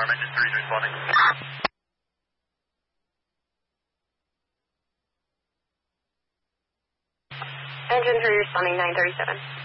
alarm, engine 3 is responding. Engine 3 responding 937.